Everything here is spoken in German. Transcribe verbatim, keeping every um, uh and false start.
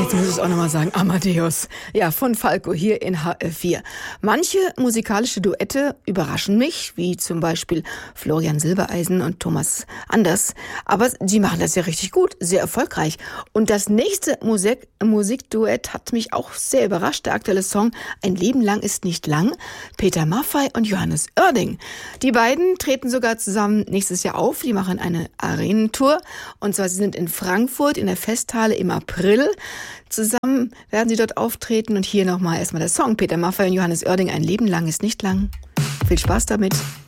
Jetzt muss ich es auch nochmal sagen, Amadeus. Ja, von Falco hier in H F vier. Manche musikalische Duette überraschen mich, wie zum Beispiel Florian Silbereisen und Thomas Anders. Aber sie machen das ja richtig gut, sehr erfolgreich. Und das nächste Musik Musikduett hat mich auch sehr überrascht. Der aktuelle Song Ein Leben lang ist nicht lang. Peter Maffay und Johannes Oerding. Die beiden treten sogar zusammen nächstes Jahr auf. Die machen eine Arenentour. Und zwar, sie sind in Frankfurt in der Festhalle im April. Zusammen werden sie dort auftreten. Und hier nochmal erstmal der Song Peter Maffay und Johannes Oerding. Ein Leben lang ist nicht lang. Viel Spaß damit.